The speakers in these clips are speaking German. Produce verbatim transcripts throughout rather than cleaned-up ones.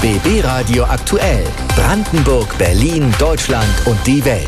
B B Radio aktuell. Brandenburg, Berlin, Deutschland und die Welt.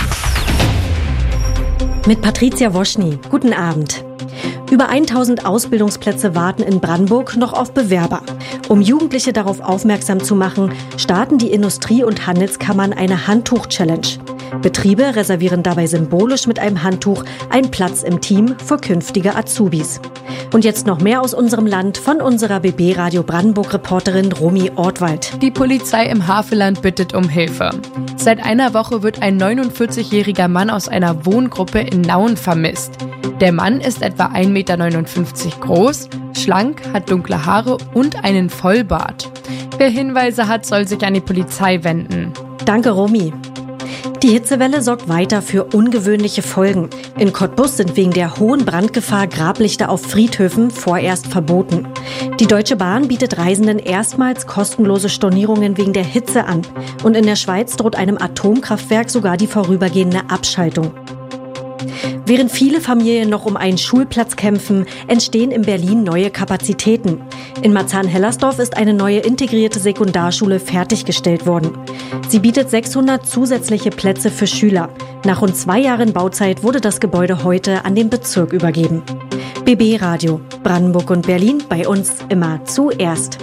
Mit Patricia Woschny. Guten Abend. Über tausend Ausbildungsplätze warten in Brandenburg noch auf Bewerber. Um Jugendliche darauf aufmerksam zu machen, starten die Industrie- und Handelskammern eine Handtuch-Challenge. Betriebe reservieren dabei symbolisch mit einem Handtuch einen Platz im Team für künftige Azubis. Und jetzt noch mehr aus unserem Land von unserer B B Radio Brandenburg-Reporterin Romy Ortwald. Die Polizei im Havelland bittet um Hilfe. Seit einer Woche wird ein neunundvierzigjähriger Mann aus einer Wohngruppe in Nauen vermisst. Der Mann ist etwa ein Meter neunundfünfzig groß, schlank, hat dunkle Haare und einen Vollbart. Wer Hinweise hat, soll sich an die Polizei wenden. Danke, Romy. Die Hitzewelle sorgt weiter für ungewöhnliche Folgen. In Cottbus sind wegen der hohen Brandgefahr Grablichter auf Friedhöfen vorerst verboten. Die Deutsche Bahn bietet Reisenden erstmals kostenlose Stornierungen wegen der Hitze an. Und in der Schweiz droht einem Atomkraftwerk sogar die vorübergehende Abschaltung. Während viele Familien noch um einen Schulplatz kämpfen, entstehen in Berlin neue Kapazitäten. In Marzahn-Hellersdorf ist eine neue integrierte Sekundarschule fertiggestellt worden. Sie bietet sechshundert zusätzliche Plätze für Schüler. Nach rund zwei Jahren Bauzeit wurde das Gebäude heute an den Bezirk übergeben. B B Radio, Brandenburg und Berlin, bei uns immer zuerst.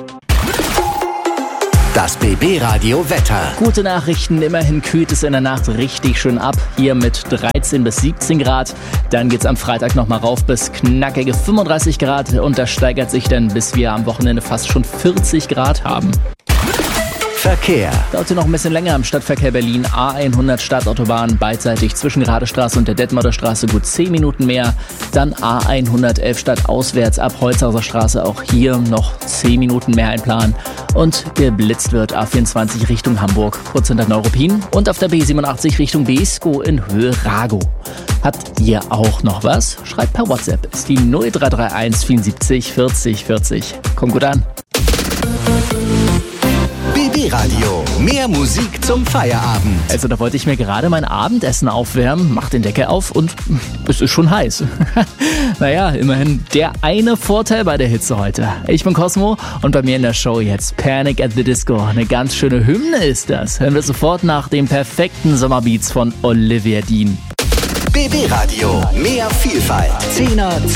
Das B B Radio Wetter. Gute Nachrichten, immerhin kühlt es in der Nacht richtig schön ab. Hier mit dreizehn bis siebzehn Grad. Dann geht's am Freitag nochmal rauf bis knackige fünfunddreißig Grad. Und das steigert sich dann, bis wir am Wochenende fast schon vierzig Grad haben. Verkehr. Dauert noch ein bisschen länger im Stadtverkehr Berlin. A hundert Stadtautobahn beidseitig zwischen Radestraße und der Detmolder Straße gut zehn Minuten mehr. Dann A hundertelf stadtauswärts ab Holzhauser Straße, auch hier noch zehn Minuten mehr einplanen. Und geblitzt wird A vierundzwanzig Richtung Hamburg, kurz hinter Neuruppin. Und auf der B siebenundachtzig Richtung Beeskow in Höhe Ragow. Habt ihr auch noch was? Schreibt per WhatsApp. Ist die null drei drei eins vierundsiebzig vierzig vierzig. Kommt gut an. B B Radio. Mehr Musik zum Feierabend. Also da wollte ich mir gerade mein Abendessen aufwärmen, mach den Deckel auf und es ist schon heiß. Naja, immerhin der eine Vorteil bei der Hitze heute. Ich bin Cosmo und bei mir in der Show jetzt Panic at the Disco. Eine ganz schöne Hymne ist das. Hören wir sofort nach den perfekten Sommerbeats von Olivia Dean. B B Radio. Mehr Vielfalt. Zehner